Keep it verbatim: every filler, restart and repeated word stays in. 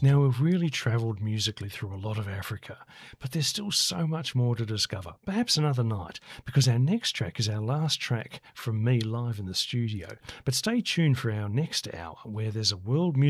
Now, we've really travelled musically through a lot of Africa, but there's still so much more to discover. Perhaps another night, because our next track is our last track from me live in the studio. But stay tuned for our next hour, where there's a world music